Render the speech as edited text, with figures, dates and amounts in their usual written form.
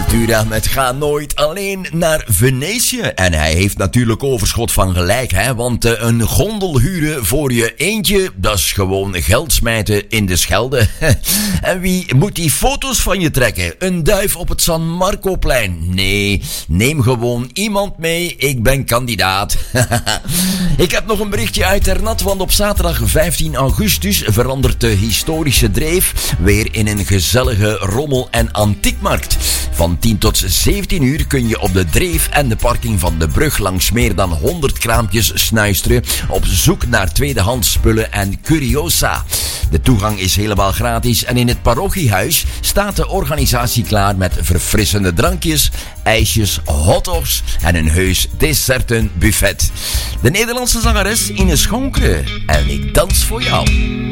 Ventura met Ga nooit alleen naar Venetië. En hij heeft natuurlijk overschot van gelijk, hè. Want een gondel huren voor je eentje, dat is gewoon geld smijten in de Schelde. En wie moet die foto's van je trekken? Een duif op het San Marcoplein? Nee, neem gewoon iemand mee. Ik ben kandidaat. Ik heb nog een berichtje uit Ternat, want op zaterdag 15 augustus verandert de historische Dreef weer in een gezellige rommel- en antiekmarkt. Van 10 tot 17 uur kun je op de Dreef en de parking van de brug langs meer dan 100 kraampjes snuisteren op zoek naar tweedehands spullen en curiosa. De toegang is helemaal gratis en in het parochiehuis staat de organisatie klaar met verfrissende drankjes, ijsjes, hotdogs en een heus dessertenbuffet. De Nederlandse zangeres Ines Schonkre en ik dans voor jou.